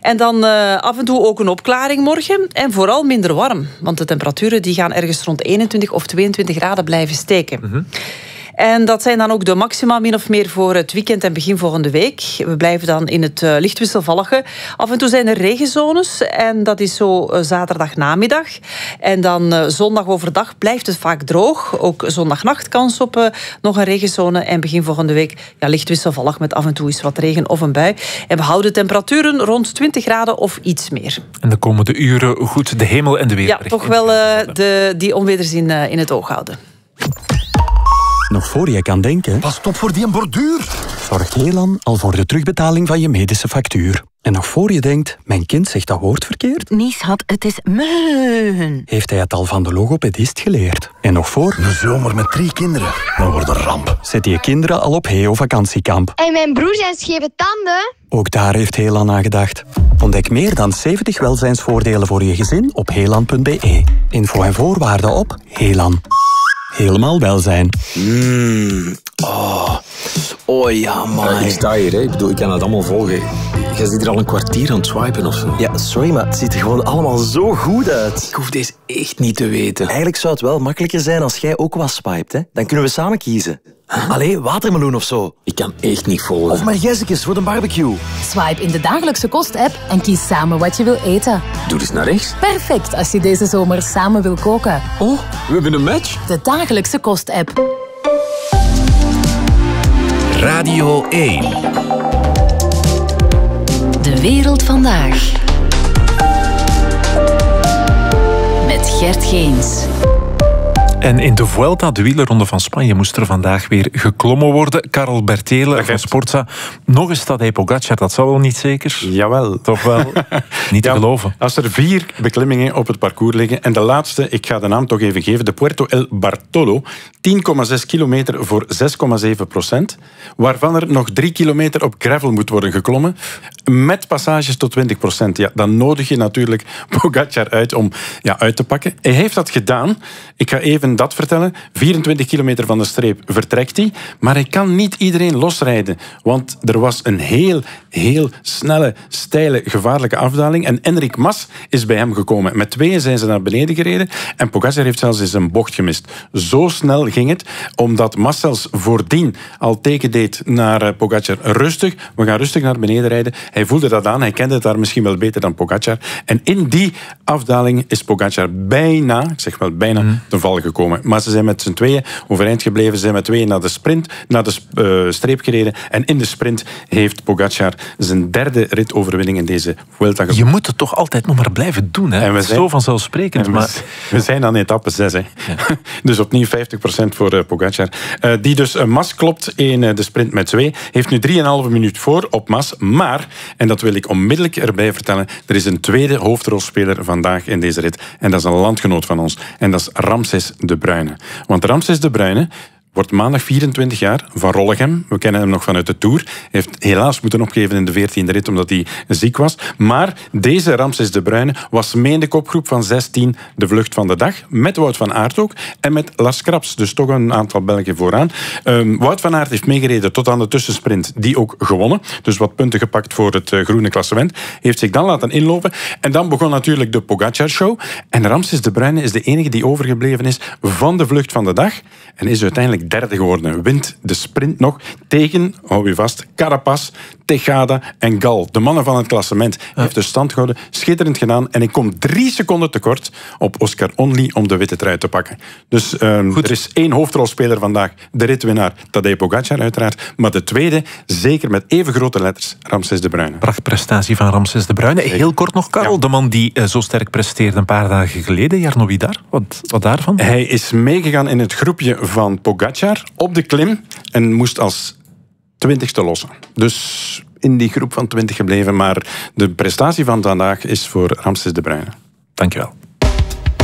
En dan af en toe ook een opklaring morgen. En vooral minder warm. Want de temperaturen die gaan ergens rond 21 of 22 graden blijven steken. Mm-hmm. En dat zijn dan ook de maxima min of meer voor het weekend en begin volgende week. We blijven dan in het licht wisselvallige. Af en toe zijn er regenzones en dat is zo zaterdag namiddag. En dan zondag overdag blijft het vaak droog. Ook zondagnacht kans op nog een regenzone. En begin volgende week licht wisselvallig met af en toe eens wat regen of een bui. En we houden temperaturen rond 20 graden of iets meer. En de komende uren goed de hemel en de weerbericht. Ja, toch wel die onweders in het oog houden. Nog voor je kan denken... Pas op voor die borduur. Zorgt Helan al voor de terugbetaling van je medische factuur. En nog voor je denkt, mijn kind zegt dat woord verkeerd... Nee, schat, het is meun. Heeft hij het al van de logopedist geleerd. En nog voor... Een zomer met 3 kinderen. Dan wordt een ramp. Zet je kinderen al op Heo-vakantiekamp. En mijn broer zijn scheve tanden. Ook daar heeft Helan aan gedacht. Ontdek meer dan 70 welzijnsvoordelen voor je gezin op helan.be. Info en voorwaarden op Helan. Helemaal welzijn. Oh ja, man. Ik sta hier, hè. Ik kan het allemaal volgen. Je zit er al een kwartier aan het swipen of zo. Ja, sorry, maar het ziet er gewoon allemaal zo goed uit. Ik hoef deze echt niet te weten. Eigenlijk zou het wel makkelijker zijn als jij ook wat swipet, hè. Dan kunnen we samen kiezen. Allee, watermeloen of zo. Ik kan echt niet volgen. Of maar jessicus voor de barbecue. Swipe in de dagelijkse kost-app en kies samen wat je wil eten. Doe eens naar rechts. Perfect als je deze zomer samen wil koken. Oh, we hebben een match. De dagelijkse kost-app. Radio 1. De wereld vandaag. Met Gert Geens. En in de Vuelta, de wielerronde van Spanje, moest er vandaag weer geklommen worden. Karel Bertele van Sportza. Nog eens Tadej Pogacar, dat zal wel niet zeker? Jawel. Toch wel niet te geloven. Als er 4 beklimmingen op het parcours liggen en de laatste, ik ga de naam toch even geven, de Puerto El Bartolo, 10,6 kilometer voor 6,7%, waarvan er nog 3 kilometer op gravel moet worden geklommen, met passages tot 20%. Ja, dan nodig je natuurlijk Pogacar uit om uit te pakken. Hij heeft dat gedaan. Ik ga even dat vertellen. 24 kilometer van de streep vertrekt hij, maar hij kan niet iedereen losrijden, want er was een heel snelle, steile, gevaarlijke afdaling en Enric Mas is bij hem gekomen. Met 2 zijn ze naar beneden gereden en Pogacar heeft zelfs eens een bocht gemist. Zo snel ging het, omdat Mas zelfs voordien al teken deed naar Pogacar. Rustig, we gaan rustig naar beneden rijden. Hij voelde dat aan, hij kende het daar misschien wel beter dan Pogacar. En in die afdaling is Pogacar bijna, ik zeg wel bijna, ten val gekomen. Maar ze zijn met z'n tweeën overeind gebleven. Ze zijn met 2 naar de streep gereden. En in de sprint heeft Pogacar zijn 3e ritoverwinning in deze Vuelta gewonnen. Je moet het toch altijd nog maar blijven doen, hè? En zo vanzelfsprekend. We zijn aan etappe 6, hè. Ja. Dus opnieuw 50% voor Pogacar. Die dus Mas klopt in de sprint met 2. Heeft nu 3,5 minuut voor op Mas. Maar, en dat wil ik onmiddellijk erbij vertellen, er is een tweede hoofdrolspeler vandaag in deze rit. En dat is een landgenoot van ons. En dat is Ramses de Bruyne. Want Ramses de Bruyne wordt maandag 24 jaar, van Rollegem. We kennen hem nog vanuit de Tour. Hij heeft helaas moeten opgeven in de 14e rit, omdat hij ziek was. Maar deze Ramses de Bruyne was mee in de kopgroep van 16 de vlucht van de dag. Met Wout van Aert ook. En met Lars Kraps. Dus toch een aantal Belgen vooraan. Wout van Aert heeft meegereden tot aan de tussensprint. Die ook gewonnen. Dus wat punten gepakt voor het groene klassement. Heeft zich dan laten inlopen. En dan begon natuurlijk de Pogacar-show. En Ramses de Bruyne is de enige die overgebleven is van de vlucht van de dag. En is uiteindelijk 3e geworden. Wint de sprint nog tegen, hou je vast, Carapaz, Tejada en Gal. De mannen van het klassement. Heeft de stand gehouden. Schitterend gedaan. En ik kom 3 seconden tekort op Oscar Only om de witte trui te pakken. Dus er is 1 hoofdrolspeler vandaag. De ritwinnaar, Tadej Pogacar uiteraard. Maar de tweede, zeker met even grote letters, Ramses de Bruyne. Prachtprestatie van Ramses de Bruyne. Heel kort nog, Karel. Ja. De man die zo sterk presteerde een paar dagen geleden. Jarno Vidar, wat daarvan? Hij is meegegaan in het groepje van Pogacar op de klim en moest als 20ste lossen. Dus in die groep van 20 gebleven, maar de prestatie van vandaag is voor Ramses de Bruyne. Dankjewel.